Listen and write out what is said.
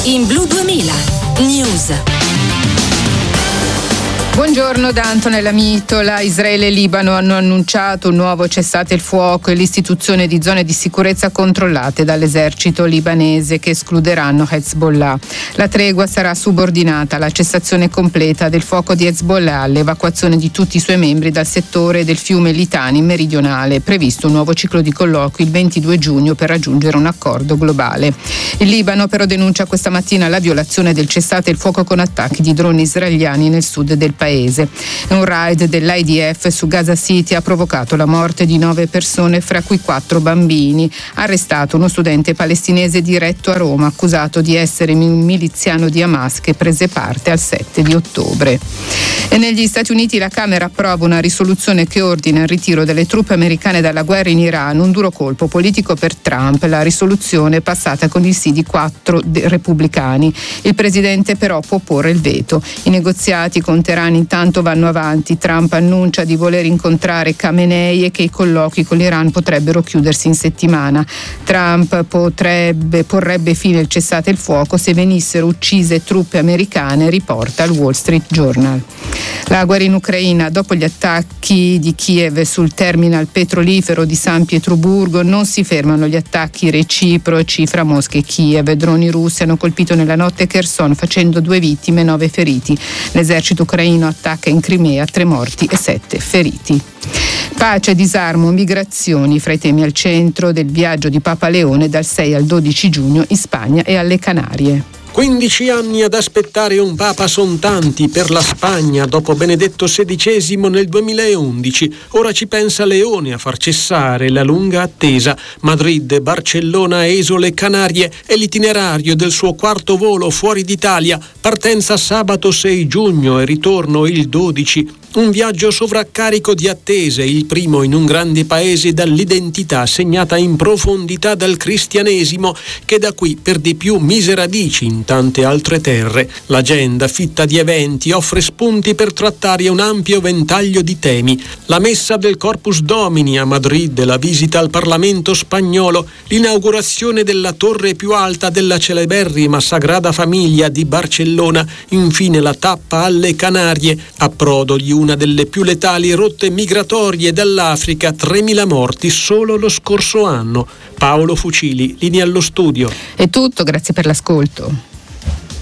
in Blu 2000 News. Buongiorno da Antonella Mitola. Israele e Libano hanno annunciato un nuovo cessate il fuoco e l'istituzione di zone di sicurezza controllate dall'esercito libanese che escluderanno Hezbollah. La tregua sarà subordinata alla cessazione completa del fuoco di Hezbollah, all'evacuazione di tutti i suoi membri dal settore del fiume Litani meridionale. Previsto un nuovo ciclo di colloqui il 22 giugno per raggiungere un accordo globale. Il Libano però denuncia questa mattina la violazione del cessate il fuoco con attacchi di droni israeliani nel sud del paese. Un raid dell'IDF su Gaza City ha provocato la morte di 9 persone, fra cui 4 bambini. Arrestato uno studente palestinese diretto a Roma, accusato di essere un miliziano di Hamas che prese parte al 7 di ottobre. E negli Stati Uniti la Camera approva una risoluzione che ordina il ritiro delle truppe americane dalla guerra in Iran, un duro colpo politico per Trump. La risoluzione è passata con il sì di 4 repubblicani. Il presidente però può porre il veto. I negoziati con Teheran intanto vanno avanti. Trump annuncia di voler incontrare Khamenei e che i colloqui con l'Iran potrebbero chiudersi in settimana. Trump porrebbe fine al cessate il fuoco se venissero uccise truppe americane, riporta il Wall Street Journal. La guerra in Ucraina. Dopo gli attacchi di Kiev sul terminal petrolifero di San Pietroburgo non si fermano gli attacchi reciproci fra Mosca e Kiev. Droni russi hanno colpito nella notte Kherson facendo 2 vittime e 9 feriti. L'esercito ucraino attacca in Crimea, 3 morti e 7 feriti. Pace, disarmo, migrazioni fra i temi al centro del viaggio di Papa Leone dal 6 al 12 giugno in Spagna e alle Canarie. 15 anni ad aspettare un Papa son tanti per la Spagna dopo Benedetto XVI nel 2011. Ora ci pensa Leone a far cessare la lunga attesa. Madrid, Barcellona, Esole, Canarie è l'itinerario del suo 4º volo fuori d'Italia. Partenza sabato 6 giugno e ritorno il 12. Un viaggio sovraccarico di attese, il primo in un grande paese dall'identità segnata in profondità dal cristianesimo, che da qui per di più mise radici in tante altre terre. L'agenda, fitta di eventi, offre spunti per trattare un ampio ventaglio di temi. La messa del Corpus Domini a Madrid, la visita al Parlamento spagnolo, l'inaugurazione della torre più alta della celeberrima Sagrada Famiglia di Barcellona, infine la tappa alle Canarie, approdo di una delle più letali rotte migratorie dall'Africa, 3.000 morti solo lo scorso anno. Paolo Fucili, linea allo studio. È tutto, grazie per l'ascolto.